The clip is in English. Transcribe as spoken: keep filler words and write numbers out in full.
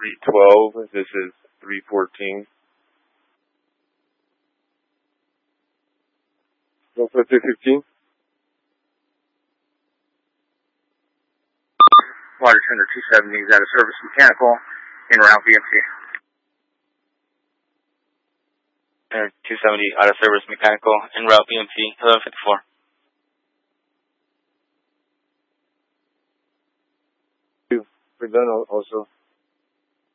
three twelve. This is three fourteen. Delta three fifteen. Water Tender two seventy is out of service mechanical, en route B M C. Air two seventy out of service mechanical, en route B M C, eleven fifty-four. We're done also.